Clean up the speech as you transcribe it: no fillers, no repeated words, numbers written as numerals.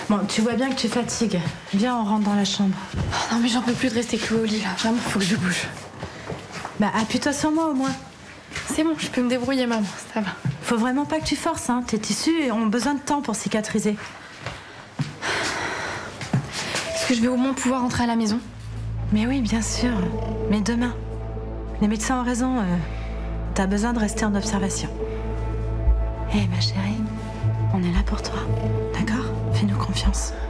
Bon, tu vois bien que tu fatigues. Viens, on rentre dans la chambre. Oh non mais j'en peux plus de rester clouée au lit là. Vraiment, faut que je bouge. Bah, appuie-toi sur moi au moins. C'est bon, je peux me débrouiller maman, ça va. Faut vraiment pas que tu forces, hein. Tes tissus ont besoin de temps pour cicatriser. Est-ce que je vais au moins pouvoir rentrer à la maison? Mais oui, bien sûr. Mais demain. Les médecins ont raison. T'as besoin de rester en observation. Hé, ma chérie, on est là pour toi. D'accord? Fais-nous confiance.